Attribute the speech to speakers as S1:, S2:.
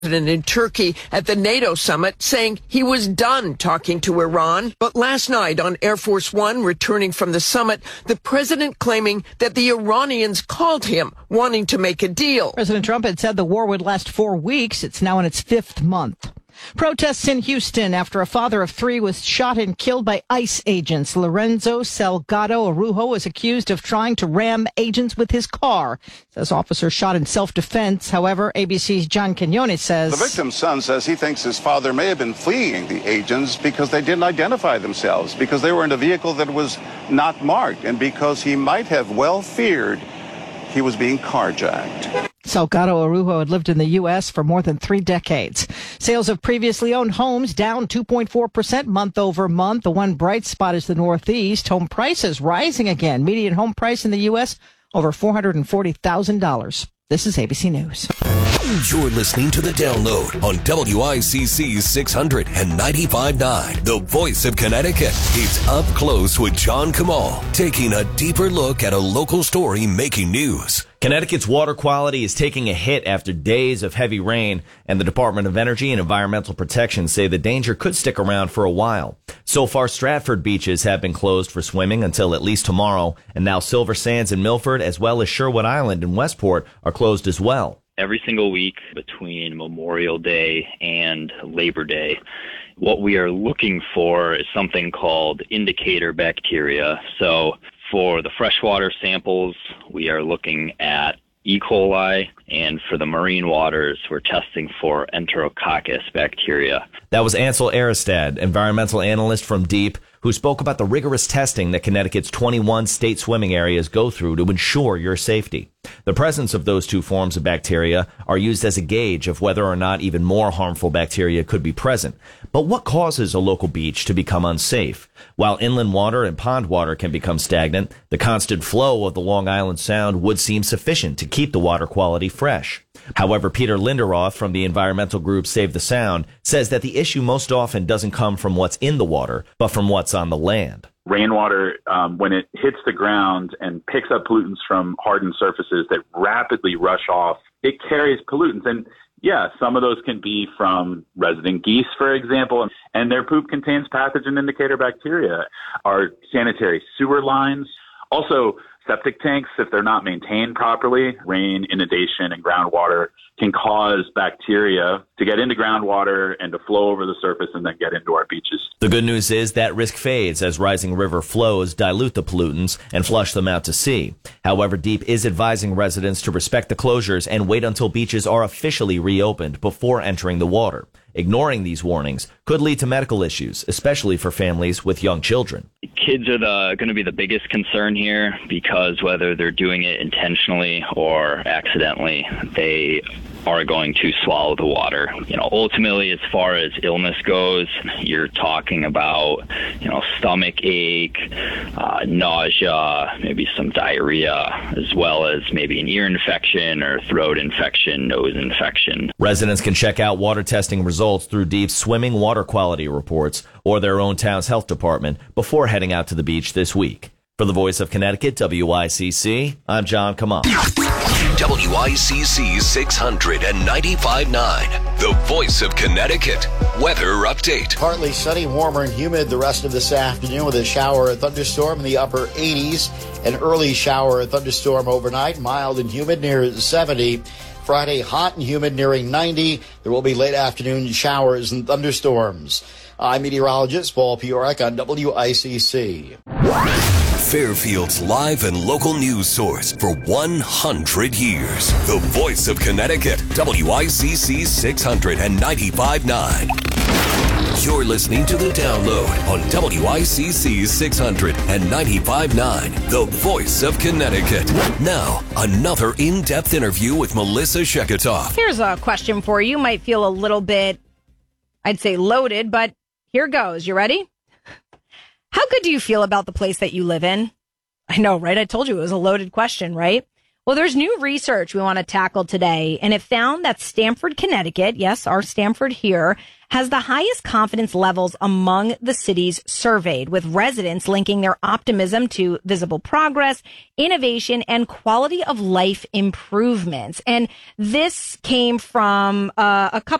S1: in Turkey at the NATO summit, saying he was done talking to Iran. But last night on Air Force One, returning from the summit, the president claiming that the Iranians called him, wanting to make a deal.
S2: President Trump had said the war would last 4 weeks. It's now in its 5th month. Protests in Houston after a father of 3 was shot and killed by ICE agents. Lorenzo Salgado Arujo was accused of trying to ram agents with his car. Says officer shot in self-defense. However, ABC's John Quinones says
S3: the victim's son says he thinks his father may have been fleeing the agents because they didn't identify themselves, because they were in a vehicle that was not marked, and because he might have well feared he was being carjacked.
S2: Salgado Arujo had lived in the U.S. for more than 3 decades. Sales of previously owned homes down 2.4% month over month. The one bright spot is the Northeast. Home prices rising again. Median home price in the U.S. over $440,000. This is ABC News.
S4: You're listening to The Download on WICC 600 and 95.9, the voice of Connecticut. It's Up Close with John Kamal, taking a deeper look at a local story making news.
S5: Connecticut's water quality is taking a hit after days of heavy rain, and the Department of Energy and Environmental Protection say the danger could stick around for a while. So far, Stratford beaches have been closed for swimming until at least tomorrow, and now Silver Sands in Milford as well as Sherwood Island in Westport are closed as well.
S6: Every single week between Memorial Day and Labor Day, what we are looking for is something called indicator bacteria. So for the freshwater samples, we are looking at E. coli, and for the marine waters, we're testing for Enterococcus bacteria.
S5: That was Ansel Aristad, environmental analyst from DEEP, who spoke about the rigorous testing that Connecticut's 21 state swimming areas go through to ensure your safety. The presence of those 2 forms of bacteria are used as a gauge of whether or not even more harmful bacteria could be present. But what causes a local beach to become unsafe? While inland water and pond water can become stagnant, the constant flow of the Long Island Sound would seem sufficient to keep the water quality fresh. However, Peter Linderoth from the environmental group Save the Sound says that the issue most often doesn't come from what's in the water, but from what's on the land.
S7: Rainwater, when it hits the ground and picks up pollutants from hardened surfaces that rapidly rush off, it carries pollutants. And yeah, some of those can be from resident geese, for example, and their poop contains pathogen indicator bacteria. Our sanitary sewer lines, also septic tanks, if they're not maintained properly, rain, inundation, and groundwater can cause bacteria to get into groundwater and to flow over the surface and then get into our beaches.
S5: The good news is that risk fades as rising river flows dilute the pollutants and flush them out to sea. However, DEEP is advising residents to respect the closures and wait until beaches are officially reopened before entering the water. Ignoring these warnings could lead to medical issues, especially for families with young children.
S6: Kids are going to be the biggest concern here, because whether they're doing it intentionally or accidentally, they are going to swallow the water. Ultimately, as far as illness goes, you're talking about, stomach ache, nausea, maybe some diarrhea, as well as maybe an ear infection or throat infection, nose infection.
S5: Residents can check out water testing results through DEEP's swimming water quality reports or their own town's health department before heading out to the beach this week. For the Voice of Connecticut, WICC, I'm John Kamal.
S4: WICC 695.9, the Voice of Connecticut. Weather update.
S8: Partly sunny, warmer and humid the rest of this afternoon with a shower or thunderstorm in the upper 80s. An early shower or thunderstorm overnight, mild and humid near 70. Friday, hot and humid nearing 90. There will be late afternoon showers and thunderstorms. I'm meteorologist Paul Piorek on WICC.
S4: Fairfield's live and local news source for 100 years. The Voice of Connecticut, WICC 695.9. You're listening to The Download on WICC 695.9, the Voice of Connecticut. Now, another in-depth interview with Melissa Sheketoff.
S9: Here's a question for you. Might feel a little bit, I'd say loaded, but here goes. You ready? How good do you feel about the place that you live in? I know, right? I told you it was a loaded question, right? Well, there's new research we want to tackle today, and it found that Stamford, Connecticut, yes, our Stamford here, has the highest confidence levels among the cities surveyed, with residents linking their optimism to visible progress, innovation, and quality of life improvements. And this came from a couple